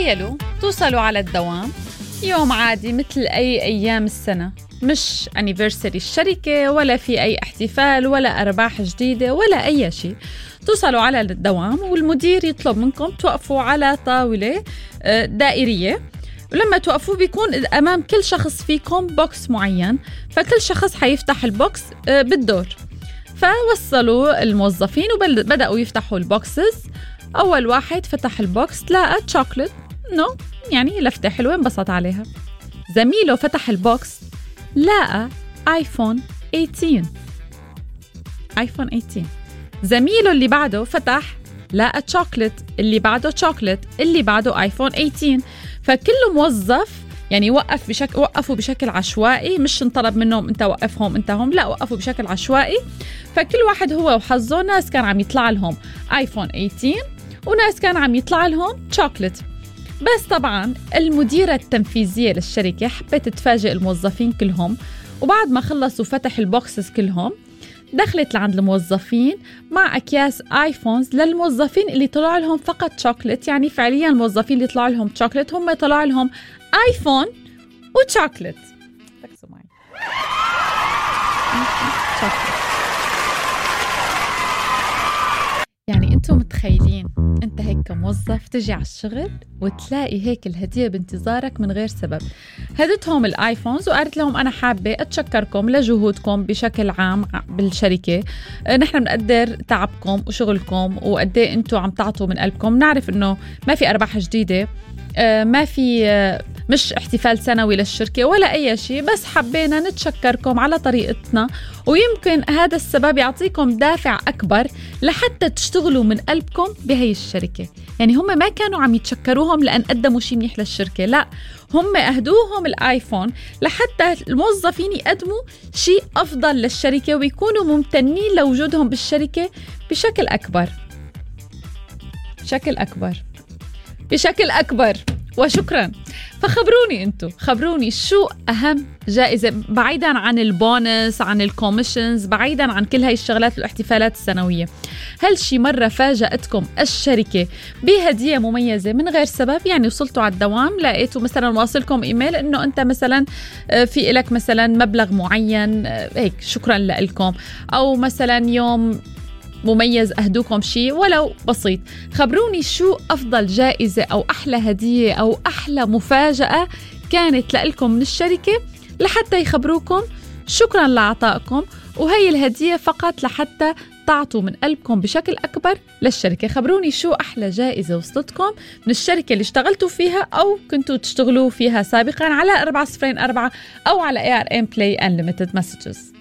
تخيلوا توصلوا على الدوام يوم عادي مثل أي أيام السنة، مش anniversary الشركة ولا في أي احتفال ولا أرباح جديدة ولا أي شيء. توصلوا على الدوام والمدير يطلب منكم توقفوا على طاولة دائرية، ولما توقفوا بيكون أمام كل شخص فيكم بوكس معين، فكل شخص حيفتح البوكس بالدور. فوصلوا الموظفين وبدأوا يفتحوا البوكسز. أول واحد فتح البوكس لقى شوكولات، يعني لفتة حلوة انبسط عليها. زميله فتح البوكس لقى آيفون 18. زميله اللي بعده فتح لقى شوكولات، اللي بعده شوكولات، اللي بعده آيفون 18. فكل موظف يعني وقفوا بشكل عشوائي، مش انطلب منهم انت وقفهم انت هم، لا وقفوا بشكل عشوائي. فكل واحد هو وحظه، ناس كان عم يطلع لهم آيفون 18 وناس كان عم يطلع لهم شوكولات. بس طبعا المديرة التنفيذية للشركة حبت تفاجئ الموظفين كلهم، وبعد ما خلصوا فتح البوكسز كلهم دخلت لعند الموظفين مع أكياس آيفونز للموظفين اللي طلع لهم فقط شوكولات. يعني فعليا الموظفين اللي طلع لهم شوكولات هم طلع لهم آيفون وشوكولات. ركزوا معي، يعني انتم متخيلين انت هيك كموظف تجي على الشغل وتلاقي هيك الهدية بانتظارك من غير سبب. هدتهم الايفونز وقالت لهم انا حابة اتشكركم لجهودكم بشكل عام بالشركة، نحن بنقدر تعبكم وشغلكم وقد ايه انتم عم تعطوا من قلبكم. نعرف انه ما في ارباح جديدة، ما في مش احتفال سنوي للشركة ولا أي شيء، بس حبينا نتشكركم على طريقتنا، ويمكن هذا السبب يعطيكم دافع أكبر لحتى تشتغلوا من قلبكم بهي الشركة. يعني هم ما كانوا عم يتشكروهم لأن قدموا شيء منيح للشركة، لا، هم أهدوهم الآيفون لحتى الموظفين يقدموا شيء أفضل للشركة ويكونوا ممتنين لوجودهم بالشركة بشكل أكبر. وشكرا. فخبروني انتو، خبروني شو أهم جائزة بعيدا عن البونس، عن الكوميشنز، بعيدا عن كل هاي الشغلات والاحتفالات السنوية. هل شي مرة فاجأتكم الشركة بهدية مميزة من غير سبب؟ يعني وصلتوا على الدوام لقيتوا مثلا واصلكم إيميل إنه أنت مثلا في إلك مثلا مبلغ معين هيك شكرا لكم، أو مثلا يوم مميز أهدوكم شيء ولو بسيط. خبروني شو أفضل جائزة أو أحلى هدية أو أحلى مفاجأة كانت لكم من الشركة لحتى يخبروكم شكرا لعطائكم، وهي الهدية فقط لحتى تعطوا من قلبكم بشكل أكبر للشركة. خبروني شو أحلى جائزة وصلتكم من الشركة اللي اشتغلتوا فيها أو كنتوا تشتغلوا فيها سابقا على 404 أو على ARN Play Unlimited Messages.